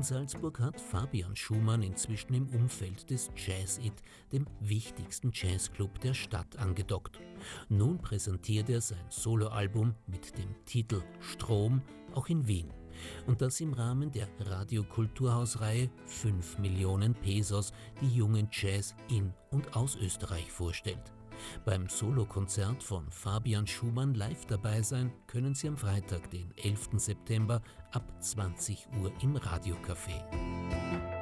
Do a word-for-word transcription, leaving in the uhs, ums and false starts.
Salzburg hat Fabian Schumann inzwischen im Umfeld des Jazz-It, dem wichtigsten Jazzclub der Stadt, angedockt. Nun präsentiert er sein Soloalbum mit dem Titel Strom auch in Wien. Und das im Rahmen der Radio-Kulturhaus-Reihe fünf Millionen Pesos, die jungen Jazz in und aus Österreich vorstellt. Beim Solokonzert von Fabian Schumann live dabei sein können Sie am Freitag, den elften September ab zwanzig Uhr im Radiocafé.